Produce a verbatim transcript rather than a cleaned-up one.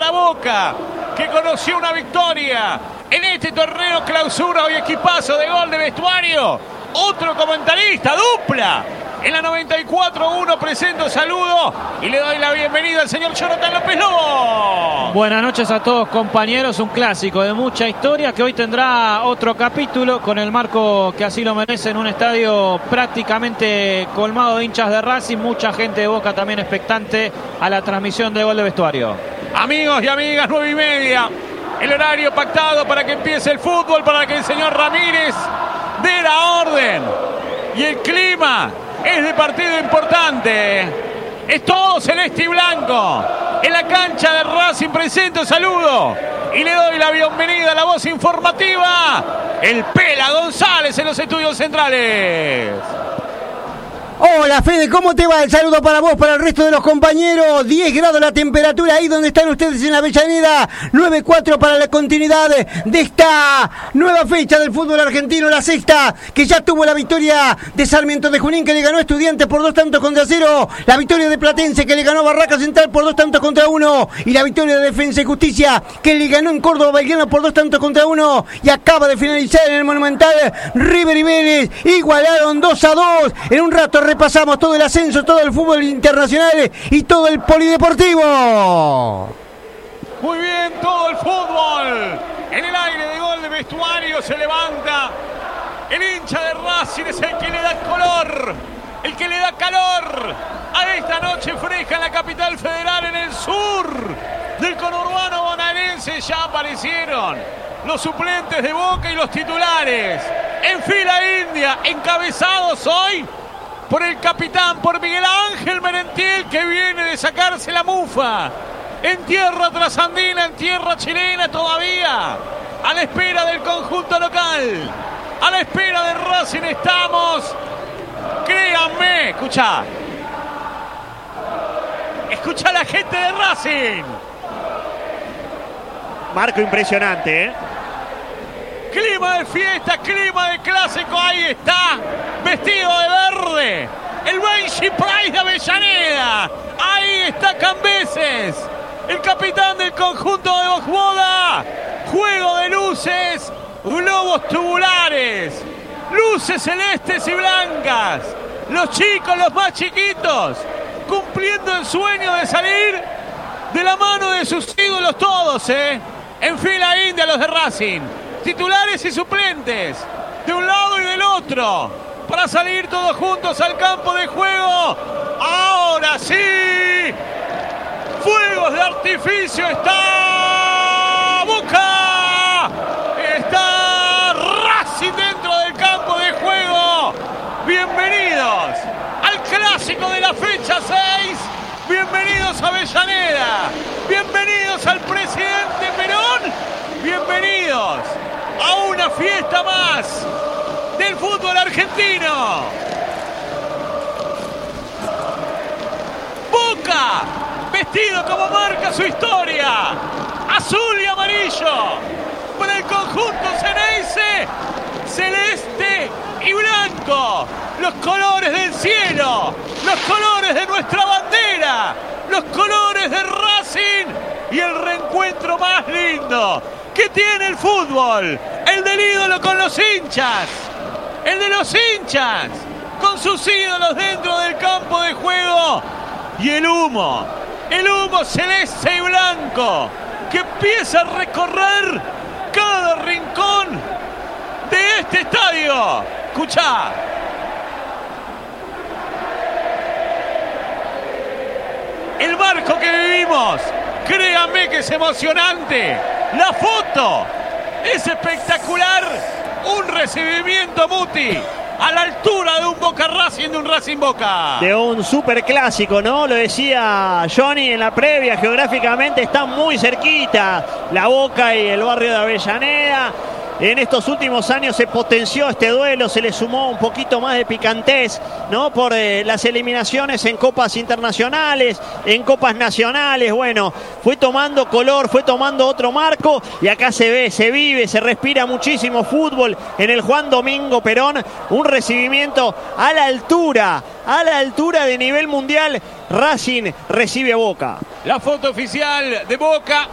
para Boca, que conoció una victoria en este torneo clausura. Hoy equipazo de Gol de Vestuario. Otro comentarista, dupla. En la noventa y cuatro uno presento, saludo y le doy la bienvenida al señor Jonathan López Lobo. Buenas noches a todos, compañeros. Un clásico de mucha historia que hoy tendrá otro capítulo con el marco que así lo merece, en un estadio prácticamente colmado de hinchas de Racing. Mucha gente de Boca también expectante a la transmisión de Gol de Vestuario. Amigos y amigas, nueve y media. El horario pactado para que empiece el fútbol, para que el señor Ramírez dé la orden. Y el clima es de partido importante. Es todo celeste y blanco. En la cancha de Racing presento, saludo y le doy la bienvenida a la voz informativa, el Pela González en los estudios centrales. Hola Fede, ¿cómo te va? El saludo para vos, para el resto de los compañeros. diez grados la temperatura ahí donde están ustedes en Avellaneda. nueve cuatro para la continuidad de esta nueva fecha del fútbol argentino, la sexta, que ya tuvo la victoria de Sarmiento de Junín, que le ganó a Estudiantes por dos tantos contra cero. La victoria de Platense, que le ganó a Barraca Central por dos tantos contra uno. Y la victoria de Defensa y Justicia, que le ganó en Córdoba Belgrano por dos tantos contra uno. Y acaba de finalizar en el Monumental River y Vélez. Igualaron dos a dos. En un rato repasamos todo el ascenso, todo el fútbol internacional y todo el polideportivo. Muy bien, todo el fútbol. En el aire de Gol de Vestuario se levanta. El hincha de Racing es el que le da color, el que le da calor a esta noche fresca en la capital federal, en el sur del conurbano bonaerense. Ya aparecieron los suplentes de Boca y los titulares. En fila india, encabezados hoy por el capitán, por Miguel Ángel Merentiel, que viene de sacarse la mufa en tierra trasandina, en tierra chilena todavía, a la espera del conjunto local, a la espera de Racing estamos. Créanme, escucha, escucha a la gente de Racing. Marco impresionante, ¿eh? Clima de fiesta, clima de clásico, ahí está, vestido de verde, el Benji Price de Avellaneda, ahí está Cambeses, el capitán del conjunto de Bojboda. Juego de luces, globos tubulares, luces celestes y blancas, los chicos, los más chiquitos, cumpliendo el sueño de salir de la mano de sus ídolos todos, ¿eh? En fila india los de Racing. Titulares y suplentes, de un lado y del otro, para salir todos juntos al campo de juego. Ahora sí, fuegos de artificio, está Boca, está Racing dentro del campo de juego. Bienvenidos al clásico de la fecha seis, bienvenidos a Avellaneda, bienvenidos al presidente Perón, bienvenidos a una fiesta más del fútbol argentino. Boca, vestido como marca su historia, azul y amarillo, para el conjunto ceneice, celeste y blanco, los colores del cielo, los colores de nuestra bandera, los colores de Racing y el reencuentro más lindo que tiene el fútbol, el del ídolo con los hinchas, el de los hinchas con sus ídolos dentro del campo de juego, y el humo, el humo celeste y blanco que empieza a recorrer cada rincón de este estadio. Escuchá. El marco que vivimos, créanme que es emocionante. La foto es espectacular. Un recibimiento, Muti, a la altura de un Boca Racing, de un Racing Boca. De un superclásico, ¿no? Lo decía Johnny en la previa, geográficamente están muy cerquita la Boca y el barrio de Avellaneda. En estos últimos años se potenció este duelo, se le sumó un poquito más de picantez, ¿no? Por eh, las eliminaciones en copas internacionales, en copas nacionales. Bueno, fue tomando color, fue tomando otro marco y acá se ve, se vive, se respira muchísimo fútbol en el Juan Domingo Perón. Un recibimiento a la altura, a la altura de nivel mundial. Racing recibe a Boca. La foto oficial de Boca